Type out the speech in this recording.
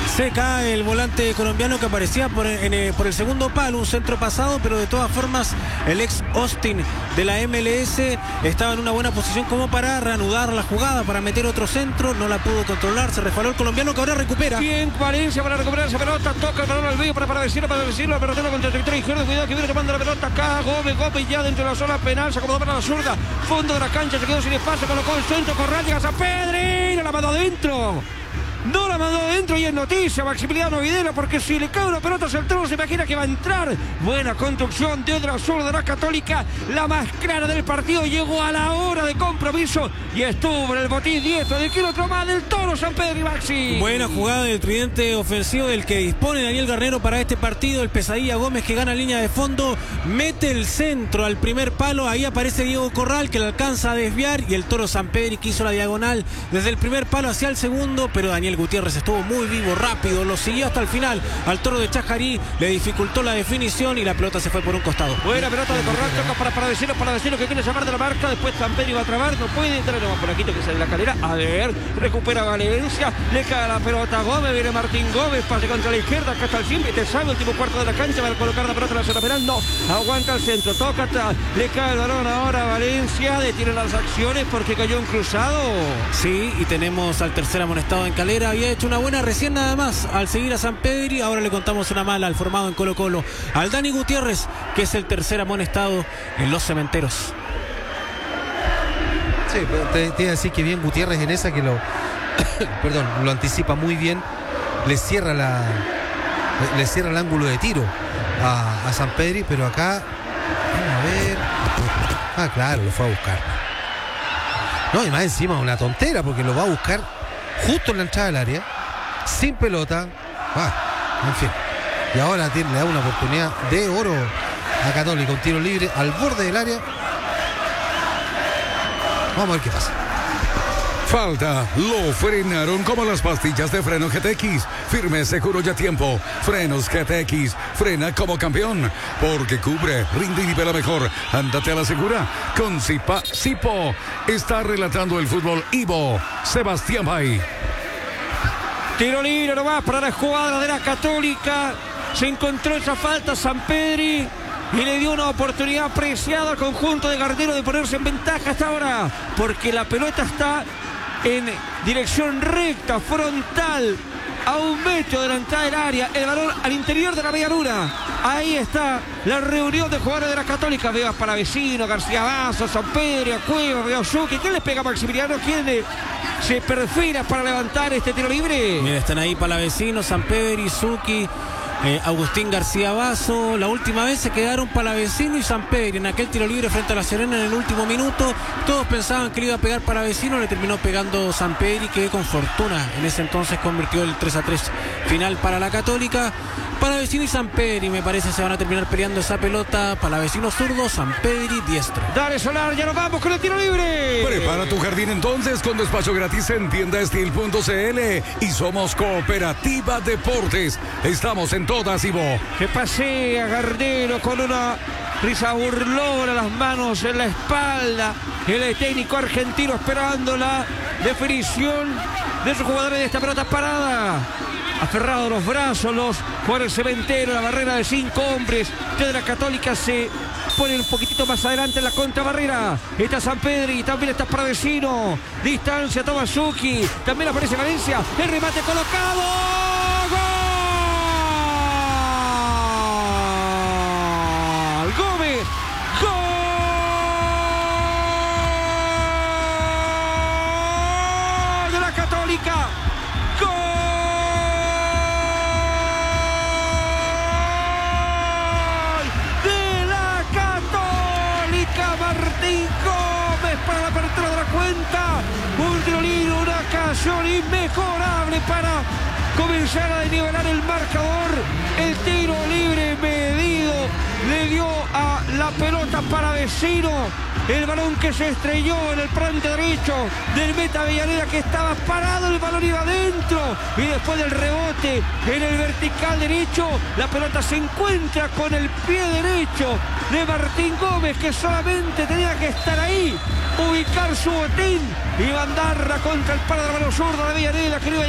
Se cae el volante colombiano que aparecía por el segundo palo, un centro pasado, pero de todas formas el ex Austin de la MLS estaba en una buena posición como para reanudar la jugada, para meter otro centro, no la pudo controlar, se resbaló el colombiano que ahora recupera. Bien, Valencia para recuperar esa pelota, toca el balón al medio para decirlo, la pelotero contra el territorio izquierdo, cuidado que viene tomando la pelota acá, Gómez ya dentro de la zona penal, se acomodó para la zurda, fondo de la cancha, se quedó sin espacio, colocó el centro, Corral, llega a San Pedri, no la mandó adentro. No la mandó adentro y es noticia Maximiliano Videla, porque si le cae una pelota al centro se imagina que va a entrar. Buena construcción de otra sur de la Católica, la más clara del partido, llegó a la hora de compromiso y estuvo en el botín diestro del kilómetro más del Toro San Pedro y Maxi. Buena jugada del tridente ofensivo del que dispone Daniel Garnero para este partido, el Pesadilla Gómez que gana línea de fondo, mete el centro al primer palo, ahí aparece Diego Corral que le alcanza a desviar y el Toro San Pedro que hizo la diagonal desde el primer palo hacia el segundo, pero Daniel Gutiérrez estuvo muy vivo, rápido, lo siguió hasta el final al Toro de Chajarí, le dificultó la definición y la pelota se fue por un costado. Buena pelota de Corral, toca para decirlo que quiere llamar de la marca, después Tamperi va a trabar, no puede entrar, por aquí que sale la calera, a ver, recupera Valencia, le cae la pelota a Gómez, viene Martín Gómez, pase contra la izquierda, acá está el simple, te sabe, último cuarto de la cancha, va a colocar la pelota en la zona penal, no, aguanta el centro, toca atrás, le cae el balón ahora a Valencia, detiene las acciones porque cayó un cruzado. Sí, y tenemos al tercer amonestado en Calera, había hecho una buena recién nada más al seguir a San Pedri, ahora le contamos una mala al formado en Colo Colo, al Dani Gutiérrez, que es el tercer amonestado en los Cementeros. Sí, te iba a decir que bien Gutiérrez en esa que lo perdón, lo anticipa muy bien, le cierra el ángulo de tiro a San Pedri, pero acá vamos a ver, claro, lo fue a buscar, no, y más encima una tontera porque lo va a buscar justo en la entrada del área, sin pelota, en fin, y ahora le da una oportunidad de oro a Católica, un tiro libre al borde del área. Vamos a ver qué pasa. Falta, lo frenaron como las pastillas de freno GTX. Firme, seguro y a tiempo. Frenos GTX, frena como campeón. Porque cubre, rinde y nivela mejor. Ándate a la segura con Sipo. Está relatando el fútbol Ivo Sebastián Bay. Tiro libre nomás para la escuadra de la Católica. Se encontró esa falta San Pedri y le dio una oportunidad apreciada al conjunto de Garnero de ponerse en ventaja hasta ahora, porque la pelota está en dirección recta, frontal, a 1 metro de la entrada del área, el balón al interior de la media luna. Ahí está la reunión de jugadores de la Católica. Veo a Palavecino, García Basso, San Pedro, Cueva, veo a Zucchi. ¿Quién les pega a Maximiliano? ¿Quién se perfila para levantar este tiro libre? Mira, están ahí Palavecino, San Pedro, Zucchi, Agustín García Basso. La última vez se quedaron Palavecino y San Pedro en aquel tiro libre frente a La Serena en el último minuto. Todos pensaban que le iba a pegar Palavecino, le terminó pegando San Pedro, que con fortuna en ese entonces convirtió el 3-3 final para la Católica. Palavecino y San Pedro, me parece, se van a terminar peleando esa pelota. Palavecino zurdo, San Pedro diestro. Dale, Solar, ya nos vamos con el tiro libre. Prepara tu jardín entonces con despacho gratis en tiendaestil.cl y somos Cooperativa Deportes. Estamos en todas, Ivo. Que pasea Garnero con una risa burlona, las manos en la espalda. El técnico argentino esperando la definición de sus jugadores de esta pelota parada. Aferrado a los brazos, los jugadores Cementeros, la barrera de 5 hombres de la Católica se pone un poquitito más adelante en la contrabarrera. Está San Pedro y también está Palavecino. Distancia, toma Zucchi. También aparece Valencia. El remate colocado. ¡Gol! Gómez. ¡Gol! De la Católica. Martín Gómez para la apertura de la cuenta. Un tiro libre, una ocasión inmejorable para comenzar a desnivelar el marcador. El tiro libre medido le dio a la pelota Palavecino. El balón que se estrelló en el frente derecho del meta Avellaneda, que estaba parado, el balón iba adentro y después del rebote en el vertical derecho, la pelota se encuentra con el pie derecho de Martín Gómez, que solamente tenía que estar ahí, ubicar su botín y mandarla contra el palo de la mano zurda de Avellaneda, que